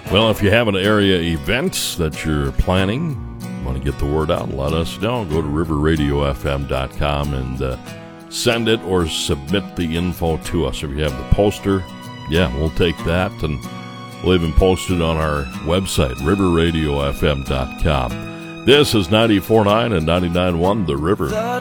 Well, if you have an area event that you're planning, want to get the word out, let us know. Go to riverradiofm.com and send it or submit the info to us. If you have the poster, yeah, we'll take that, and we'll even post it on our website, riverradiofm.com. This is 94.9 and 99.1 The River.